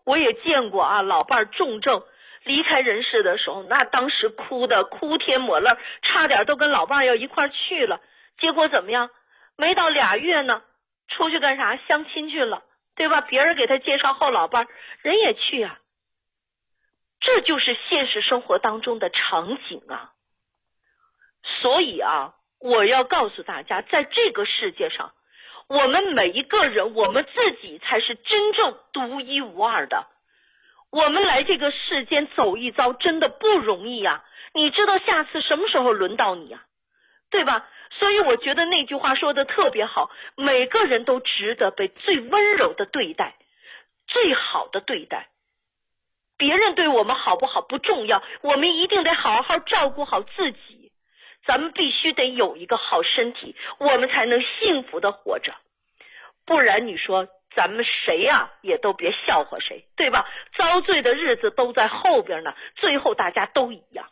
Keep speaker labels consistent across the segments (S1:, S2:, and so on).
S1: 我也见过啊，老伴重症离开人世的时候，那当时哭的哭天抹泪，差点都跟老伴要一块去了。结果怎么样？没到2月呢，出去干啥？相亲去了，对吧？别人给他介绍后老伴，人也去啊。这就是现实生活当中的场景啊。所以啊，我要告诉大家，在这个世界上，我们每一个人，我们自己才是真正独一无二的。我们来这个世间走一遭真的不容易啊，你知道下次什么时候轮到你啊，对吧？所以我觉得那句话说的特别好，每个人都值得被最温柔的对待，最好的对待。别人对我们好不好不重要，我们一定得好好照顾好自己。咱们必须得有一个好身体，我们才能幸福的活着。不然你说咱们谁呀也都别笑话谁，对吧？遭罪的日子都在后边呢，最后大家都一样。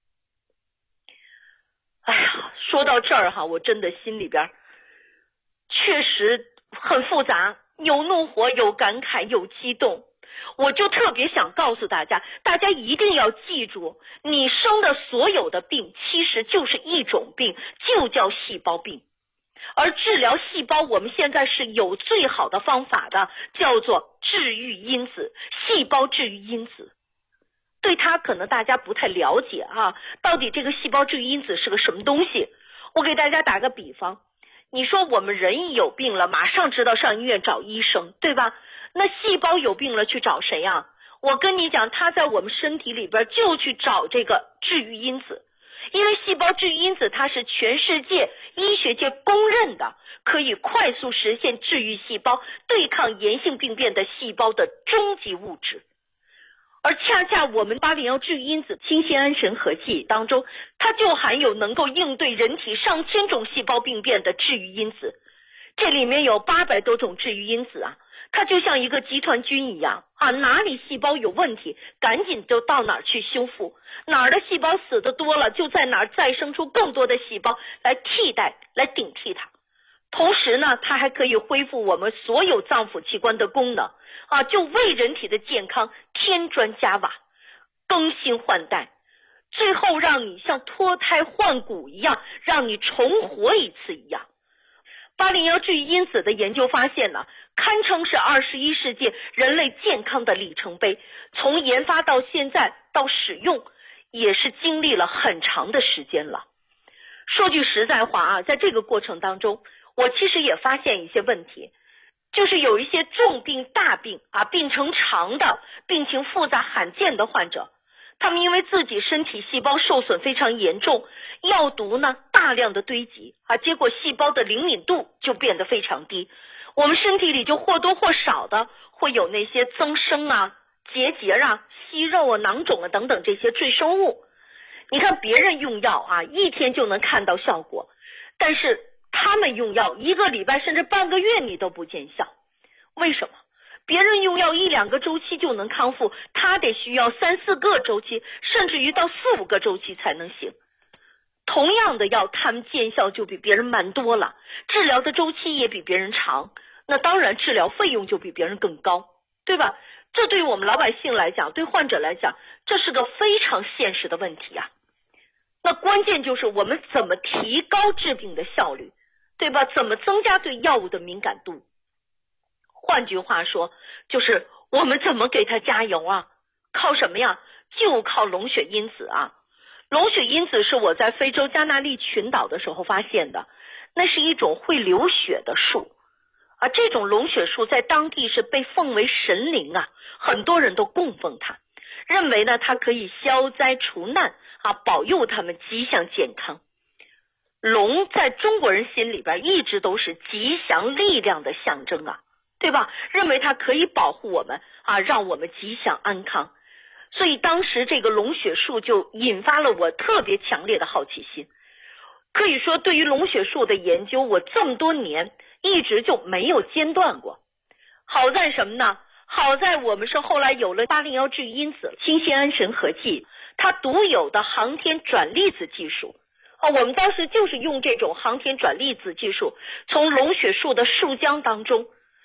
S1: 哎呀，说到这儿哈，我真的心里边确实很复杂，有怒火，有感慨，有激动。我就特别想告诉大家，大家一定要记住，你生的所有的病其实就是一种病，就叫细胞病。而治疗细胞我们现在是有最好的方法的，叫做治愈因子，细胞治愈因子。对它可能大家不太了解啊，到底这个细胞治愈因子是个什么东西。我给大家打个比方，你说我们人一有病了，马上知道上医院找医生，对吧？那细胞有病了去找谁啊？我跟你讲，它在我们身体里边就去找这个治愈因子。因为细胞治愈因子它是全世界医学界公认的，可以快速实现治愈细胞、对抗炎性病变的细胞的终极物质。而恰恰我们801治愈因子氢酰胺神合剂当中，它就含有能够应对人体上千种细胞病变的治愈因子。这里面有800多种治愈因子啊，它就像一个集团军一样啊，哪里细胞有问题，赶紧就到哪儿去修复，哪儿的细胞死的多了，就在哪儿再生出更多的细胞来替代，来顶替它。同时呢，它还可以恢复我们所有脏腑器官的功能啊，就为人体的健康添砖加瓦，更新换代，最后让你像脱胎换骨一样，让你重活一次一样。801治愈因子的研究发现呢，堪称是21世纪人类健康的里程碑。从研发到现在到使用，也是经历了很长的时间了。说句实在话啊，在这个过程当中，我其实也发现一些问题，就是有一些重病大病啊，病程长的、病情复杂罕见的患者，他们因为自己身体细胞受损非常严重，药毒呢大量的堆积啊，结果细胞的灵敏度就变得非常低，我们身体里就或多或少的会有那些增生啊、结节啊、息肉啊、囊肿啊等等这些赘生物。你看别人用药啊，1天就能看到效果，但是他们用药1个礼拜甚至半个月你都不见效。为什么？别人用药1、2个周期就能康复，他得需要3、4个周期，甚至于到4、5个周期才能行。同样的药，他们见效就比别人慢多了，治疗的周期也比别人长，那当然治疗费用就比别人更高，对吧？这对于我们老百姓来讲，对患者来讲，这是个非常现实的问题啊。那关键就是我们怎么提高治病的效率，对吧？怎么增加对药物的敏感度？换句话说，就是我们怎么给它加油啊？靠什么呀？就靠龙血因子啊！龙血因子是我在非洲加那利群岛的时候发现的，那是一种会流血的树啊。这种龙血树在当地是被奉为神灵啊，很多人都供奉它，认为呢它可以消灾除难啊，保佑他们吉祥健康。龙在中国人心里边一直都是吉祥力量的象征啊，对吧？认为它可以保护我们啊，让我们吉祥安康。所以当时这个龙血树就引发了我特别强烈的好奇心。可以说对于龙血树的研究，我这么多年一直就没有间断过。好在什么呢？好在我们是后来有了801治愈因子氢酰胺神合剂，它独有的航天转粒子技术啊，我们当时就是用这种航天转粒子技术，从龙血树的树浆当中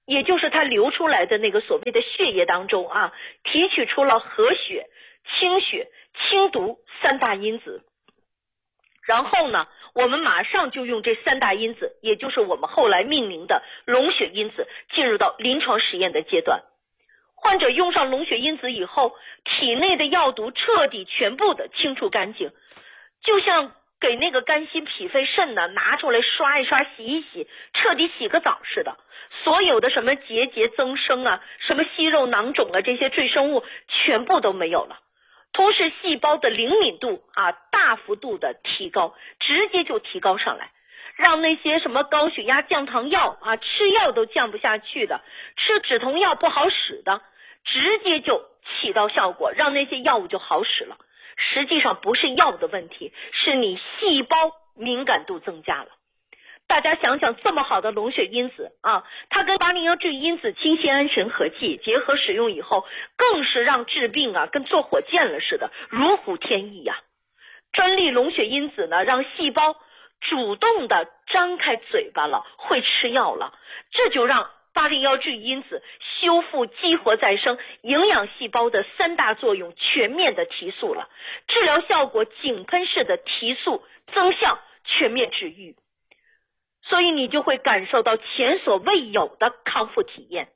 S1: 也就是它流出来的那个所谓的血液当中啊，提取出了和血、清血、清毒3大因子。然后呢，我们马上就用这3大因子，也就是我们后来命名的龙血因子，进入到临床实验的阶段。患者用上龙血因子以后，体内的药毒彻底全部的清除干净，就像给那个肝心脾肺肾呢拿出来刷一刷洗一洗，彻底洗个澡似的，所有的什么结节增生啊，什么息肉囊肿啊，这些赘生物全部都没有了。同时细胞的灵敏度啊大幅度的提高，直接就提高上来，让那些什么高血压降糖药啊吃药都降不下去的，吃止痛药不好使的，直接就起到效果，让那些药物就好使了。实际上不是药的问题，是你细胞敏感度增加了。大家想想，这么好的龙血因子啊，它跟801治愈因子清酰安神合剂结合使用以后，更是让治病啊跟坐火箭了似的，如虎添翼呀。专利龙血因子呢，让细胞主动的张开嘴巴了，会吃药了，这就让801治愈因子修复激活再生营养细胞的3大作用全面的提速了，治疗效果井喷式的提速增效，全面治愈。所以你就会感受到前所未有的康复体验。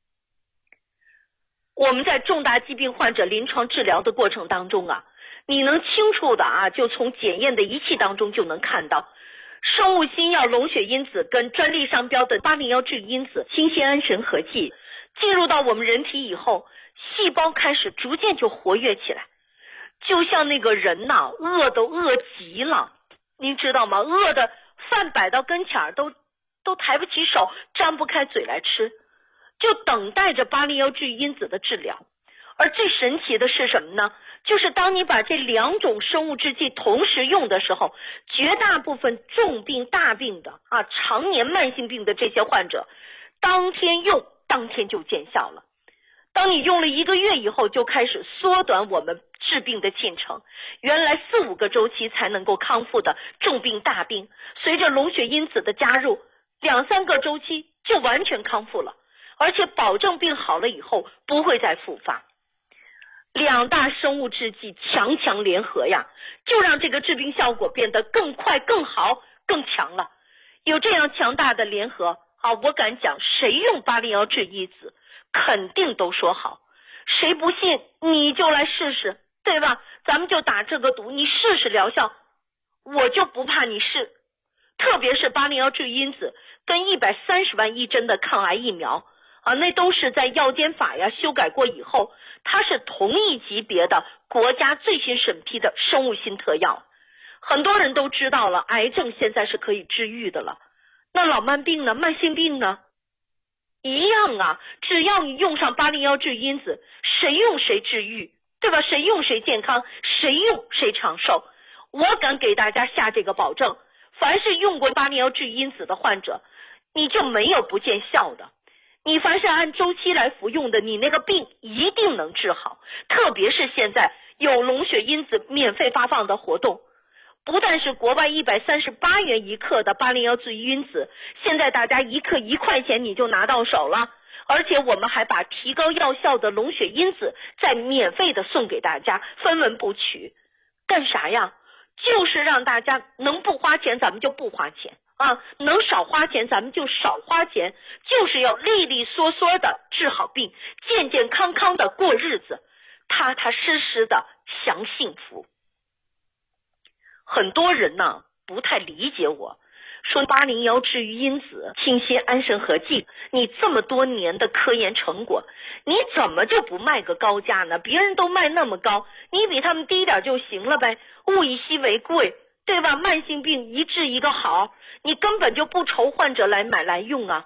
S1: 我们在重大疾病患者临床治疗的过程当中啊，你能清楚的啊，就从检验的仪器当中就能看到，生物新药龙血因子跟专利商标的801治愈因子清酰安神合剂进入到我们人体以后，细胞开始逐渐就活跃起来，就像那个人呐，饿都饿极了，您知道吗？饿的饭摆到跟前都抬不起手，张不开嘴来吃，就等待着801治愈因子的治疗。而最神奇的是什么呢？就是当你把这2种生物制剂同时用的时候，绝大部分重病大病的啊，常年慢性病的这些患者，当天用当天就见效了。当你用了1个月以后，就开始缩短我们治病的进程，原来4、5个周期才能够康复的重病大病，随着龙血因子的加入，2、3个周期就完全康复了，而且保证病好了以后不会再复发。2大生物制剂强强联合呀，就让这个治病效果变得更快、更好、更强了。有这样强大的联合啊，我敢讲，谁用801治愈因子肯定都说好。谁不信你就来试试，对吧？咱们就打这个赌，你试试疗效，我就不怕你试。特别是801治愈因子跟130万一针的抗癌疫苗啊，那都是在药监法呀修改过以后，它是同一级别的国家最新审批的生物新特药。很多人都知道了，癌症现在是可以治愈的了，那老慢病呢？慢性病呢？一样啊，只要你用上801治愈因子，谁用谁治愈，对吧？谁用谁健康，谁用谁长寿。我敢给大家下这个保证，凡是用过801治愈因子的患者，你就没有不见效的。你凡是按周期来服用的，你那个病一定能治好。特别是现在有龙血因子免费发放的活动，不但是国外138元1克的801治愈因子，现在大家1克1块钱你就拿到手了，而且我们还把提高药效的龙血因子再免费的送给大家，分文不取。干啥呀？就是让大家能不花钱咱们就不花钱啊，能少花钱咱们就少花钱，就是要利利索索的治好病，健健康康的过日子，踏踏实实的享幸福。很多人呢不太理解我，说801治愈因子清酰安神合剂，你这么多年的科研成果，你怎么就不卖个高价呢？别人都卖那么高，你比他们低点就行了呗，物以稀为贵，对吧？慢性病一治一个好，你根本就不愁患者来买来用啊。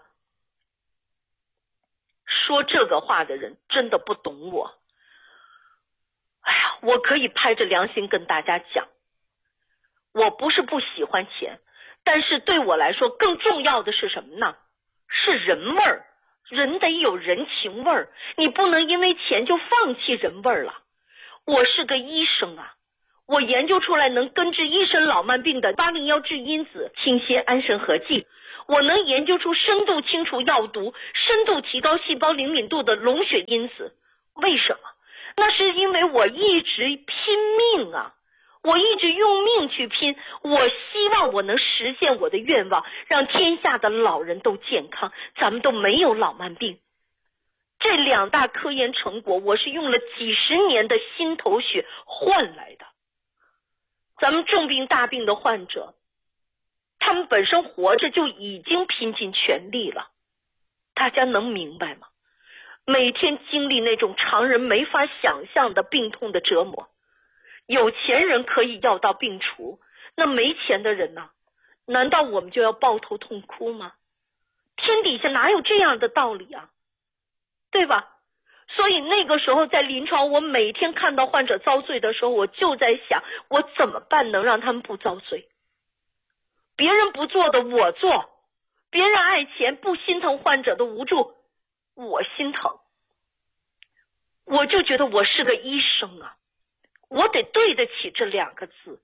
S1: 说这个话的人真的不懂我。哎呀，我可以拍着良心跟大家讲，我不是不喜欢钱，但是对我来说更重要的是什么呢？是人味儿，人得有人情味儿，你不能因为钱就放弃人味儿了。我是个医生啊，我研究出来能根治一身老慢病的801治愈因子清酰安神合剂， 我能研究出深度清除药毒、深度提高细胞灵敏度的龙血因子。为什么？那是因为我一直拼命啊，我一直用命去拼，我希望我能实现我的愿望，让天下的老人都健康，咱们都没有老慢病。这2大科研成果，我是用了几十年的心头血换来的。咱们重病大病的患者，他们本身活着就已经拼尽全力了，大家能明白吗？每天经历那种常人没法想象的病痛的折磨，有钱人可以药到病除，那没钱的人呢？难道我们就要抱头痛哭吗？天底下哪有这样的道理啊？对吧？所以那个时候在临床，我每天看到患者遭罪的时候，我就在想，我怎么办能让他们不遭罪？别人不做的我做，别人爱钱不心疼患者的无助，我心疼。我就觉得我是个医生啊，我得对得起这2个字。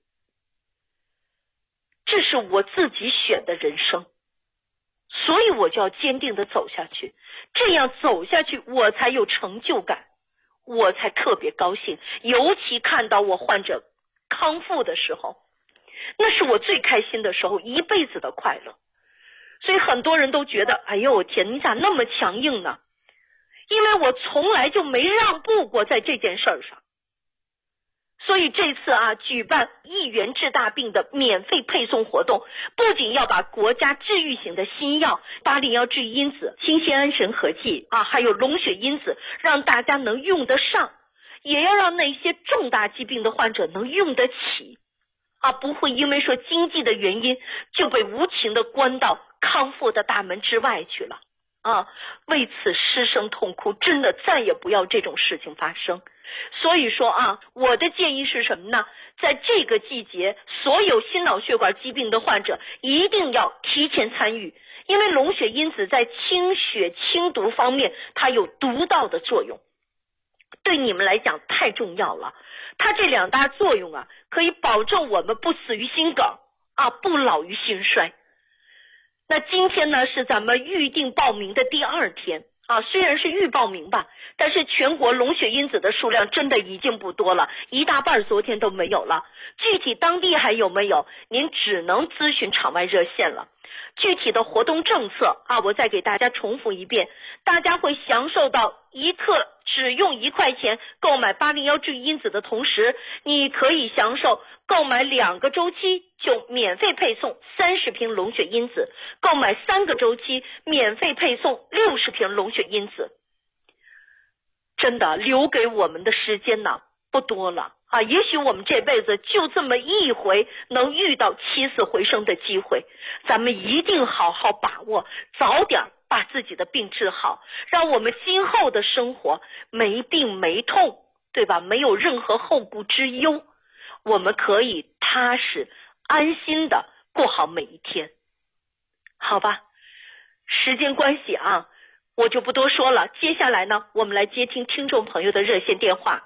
S1: 这是我自己选的人生，所以我就要坚定地走下去，这样走下去我才有成就感，我才特别高兴。尤其看到我患者康复的时候，那是我最开心的时候，一辈子的快乐。所以很多人都觉得，哎呦我天，你咋那么强硬呢？因为我从来就没让步过在这件事儿上。所以这次啊，举办1元治大病的免费配送活动，不仅要把国家治愈型的新药801治愈因子、清酰胺神合剂啊，还有龙血因子让大家能用得上，也要让那些重大疾病的患者能用得起啊，不会因为说经济的原因就被无情的关到康复的大门之外去了啊！为此失声痛哭，真的再也不要这种事情发生。所以说啊，我的建议是什么呢？在这个季节，所有心脑血管疾病的患者一定要提前参与，因为龙血因子在清血清毒方面它有独到的作用，对你们来讲太重要了。它这2大作用啊，可以保证我们不死于心梗啊，不老于心衰。那今天呢是咱们预定报名的第2天啊，虽然是预报名吧，但是全国龙血因子的数量真的已经不多了，一大半昨天都没有了。具体当地还有没有，您只能咨询场外热线了。具体的活动政策啊，我再给大家重复一遍，大家会享受到1克只用1块钱购买801治愈因子的同时，你可以享受购买2个周期就免费配送30瓶龙血因子，购买3个周期免费配送60瓶龙血因子。真的留给我们的时间呢不多了啊，也许我们这辈子就这么一回能遇到起死回生的机会，咱们一定好好把握，早点把自己的病治好，让我们今后的生活没病没痛，对吧？没有任何后顾之忧，我们可以踏实安心的过好每一天，好吧？时间关系啊，我就不多说了，接下来呢，我们来接听听众朋友的热线电话。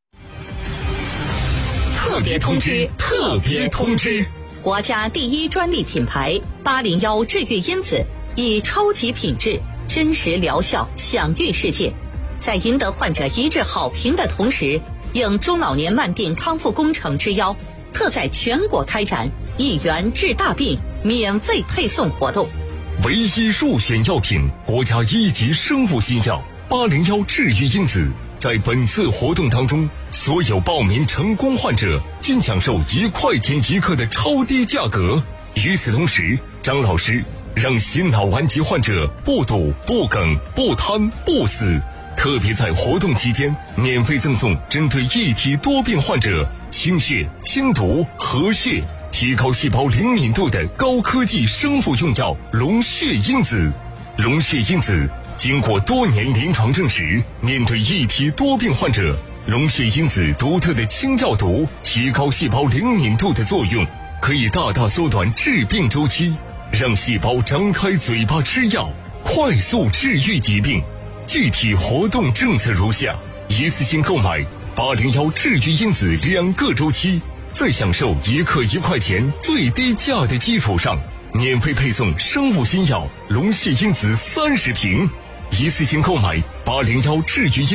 S2: 特别通知！特别通知！
S3: 国家第1专利品牌801治愈因子，以超级品质、真实疗效享誉世界。在赢得患者一致好评的同时，应中老年慢病康复工程之邀，特在全国开展1元治大病免费配送活动。
S2: 唯一入选药品，国家1级生物新药801治愈因子。在本次活动当中，所有报名成功患者均享受1块钱1克的超低价格。与此同时，张老师让心脑顽疾患者不堵、不梗、不瘫、不死。特别在活动期间，免费赠送针对一体多病患者清血、清毒、和血、提高细胞灵敏度的高科技生物用药龙血因子。龙血因子经过多年临床证实，面对一体多病患者，龙血因子独特的清药毒、提高细胞灵敏度的作用，可以大大缩短治病周期，让细胞张开嘴巴吃药，快速治愈疾病。具体活动政策如下：一次性购买801治愈因子2个周期，在享受1克1块钱最低价的基础上， 免费配送生物新药龙血因子30瓶，一次性购买801治愈因